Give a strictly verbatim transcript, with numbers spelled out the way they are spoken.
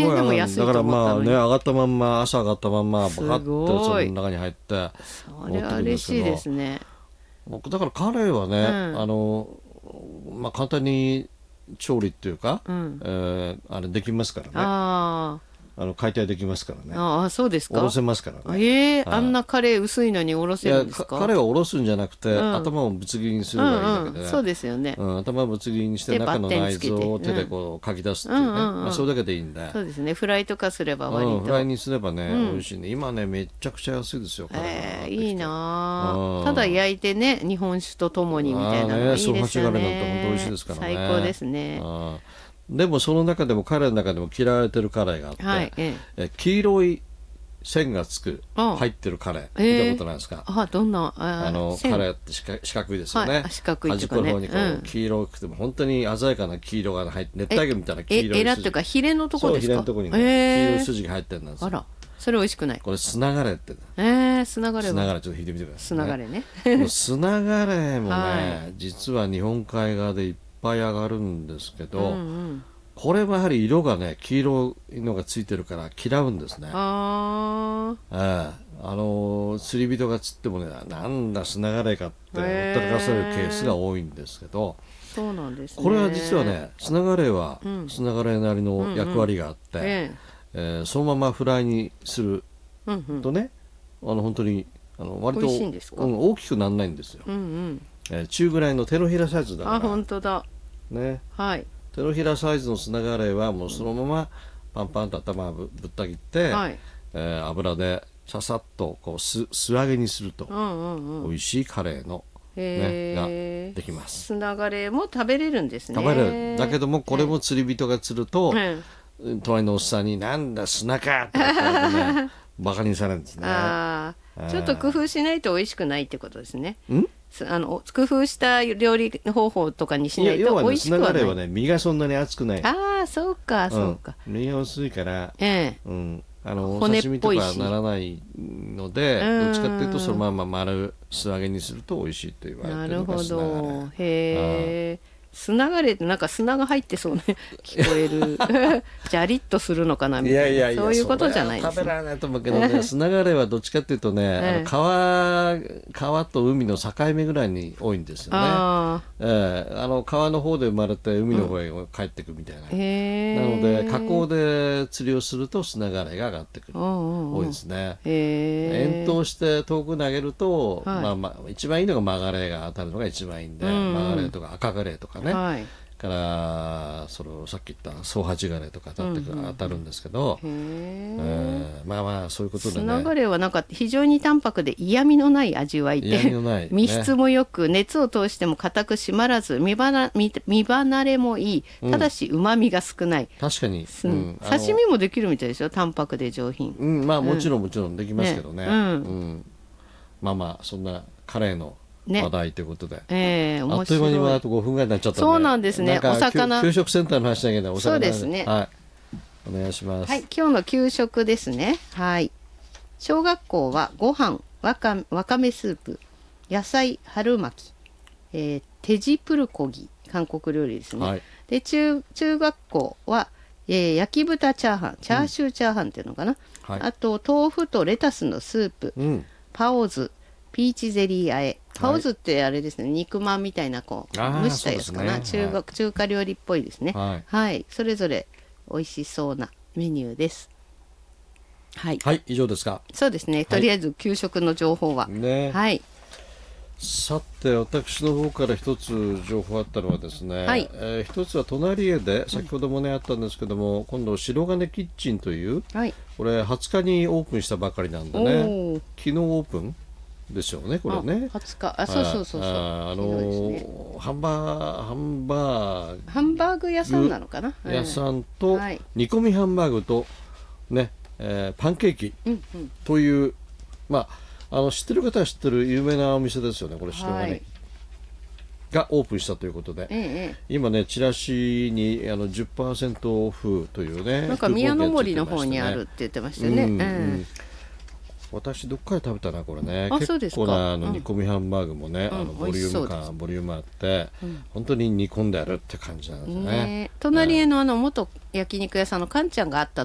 ね。でも安いと思ったのに。 だからまあね、上がったまんま、朝上がったまんまバカッとそすごいの中に入ってそれは嬉しいですね。 僕だからカレーはね、 うんあのまあ簡単に調理っていうか、 うんえーあれできますからね。 ああの解体できますからね。 ああそうですか。 おろせますからね。 ええーはいあんなカレー薄いのにおろせいやるんですか。 か彼はおろすんじゃなくて、 うん頭をぶつ切りにすればいいだけで、 うんうん、そうですよね、 うん、頭をぶつ切りにしてで中の内バッテンつけて臓を手でこうかき出すっていうね、 うんうんうんまあ、それだけでいいんで、 そうですね。フライとかすれば割と、 うん、フライにすればね、 うん美味しいね。今ねめちゃくちゃ安いですよ、カレーが上がってきて。 えー、いいなうんあ。ただ焼いてね日本酒とともにみたいなのがいいですよね。 あーね、そうはちガレなんて本当美味しいですからね。 最高ですね。 あーでもその中でもカレーの中でも嫌われてるカレーがあって、 はい、えええ黄色い線がつくあ入ってるカレー、 えー見たことないですか。 あどんなああの線カレーって四角四角いですよね、 はい、四角いっていうかね端っこの方にこう、 うん黄色くても本当に鮮やかな黄色が入って熱帯魚みたいな黄え色い筋エラっていうかヒレのとこそうですか。 ヒレのとこにね、 えー黄色い筋が入ってるんですよ。 あらそれ美味しくない。 これ砂ガレーってね、 えー、砂ガレ砂ガはレーちょっと引いてみてください、 砂ガレねこの砂ガレーもね、 は実は日本海側でいっぱい上がるんですけど、 うんうんこれもやはり色がね黄色いのがついてるから嫌うんですね。 あええあの釣り人が釣ってもねなんだ砂ガレーかってほったらかされるケースが多いんですけど、 ーそうなんですね。 これは実はね砂ガレーはうん砂ガレーなりの役割があって、 ええーそのままフライにするえうんうんとね、あの本当にあの割と美味しいんですか。 うん、大きくならないんですよ、 うんうんえー中ぐらいの手のひらサイズだかあら本当だね、 はい手のひらサイズの砂ガレーはもうそのままパンパンと頭をぶぶった切って、 はいえー油でささっとこう素素揚げにするとうんうんうん美味しいカレーの、ねがへできます。 砂ガレーも食べれるんですね。 食べれるだけどもこれも釣り人が釣ると、 うん隣のおっさんになんだ砂かって言ってねバカにされるんですね。 ああちょっと工夫しないと美味しくないってことですね。 んすあの工夫した料理方法とかにしないいや要はねと美味しくはない。 砂ガレーはね身がそんなに厚くない。 ああそうかそうか、 うん、身が薄いから、 ええうん、あのお骨っ刺身とぽいしかならないのでうんどっちかっていうとそのまま丸素揚げにすると美味しいと言われてるのなるほが砂ガレどー。 へえ砂ガレーってなんか砂が入ってそうね聞こえるジャリッとするのかなみいたいなやいやいやそういうことじゃないですね。 それは食べられないと思うけどね砂ガレーはどっちかっていうとね、 ええあの川川と海の境目ぐらいに多いんですよね。 あええあの川の方で生まれて海の方へ帰ってくみたいな、 あへえなので河口で釣りをすると砂ガレーが上がってくる、 うんうんうん多いですね。 へえ遠投して遠く投げると、 はいまあまあ、一番いいのがマガレーが当たるのが一番いいんで、 うんうんマガレーとか赤ガレーとかね、 はいからそれをさっき言ったソウハチガレーとか当たってくる、当たるんですけど、 へええーまあまあそういうことで砂ガねレーはなんか非常に淡白で嫌味のない味わい嫌味でのないね密質もよく熱を通しても硬く締まらず身離身身離れもいいただしうまみが少ない、 確かに、 うんうんあの刺身もできるみたいですよ淡白で上品。 うん、まあもちろんもちろんできますけどね、 ねうんうんまあまあそんなカレーのね話題ということで、 ええ面あっという間に白いあとごふんぐらいになっちゃったんでそうなんですねなんかお魚給給食センターの話だけどお魚そうですねはいお願いします。 はい、今日の給食ですね。はい。小学校はご飯、わかわかめスープ、野菜春巻き、えー、テジプルコギ、韓国料理ですね。 はいで中中学校は、えー焼き豚チャーハン、チャーシューチャーハンっていうのかな。 はいあと豆腐とレタスのスープ、 うんパオズ、ピーチゼリー和え。パオズってあれですね、肉まんみたいなこうあー蒸したやつかな、 そうですね中国中華料理っぽいですね。 はいはい、それぞれ美味しそうなメニューです。はい、 はい以上ですかそうですね。とりあえず給食の情報は、 ね、 はい、 さて私の方から一つ情報あったのはですね、 はいえー一つは隣家で先ほどもね、あったんですけども今度白金キッチンというはい、 これはつかにオープンしたばかりなんでおねー昨日オープンですよねこれね。 あ、はつか、あ、そうそうそうそう。 ああの昨日ですねーハンバーハンバーハンバーグ屋さんなのかな。 屋さんとはい煮込みハンバーグとね、えーパンケーキうんうん、 というまああの知ってる方は知ってる有名なお店ですよねこれ白金、 はいがオープンしたということで、 ええ、 今ねチラシにあの じゅっパーセント オフというねなんか宮の森の方にあるって言ってましたよね。 うんうんうん私どっかで食べたなこれねあそうですか結構なあのうん煮込みハンバーグもね、 うんあのボリューム美味しそうで感ボリュームあって、 うん本当に煮込んであるって感じなんですよね。 ね、隣へのあの元焼肉屋さんのかんちゃんがあった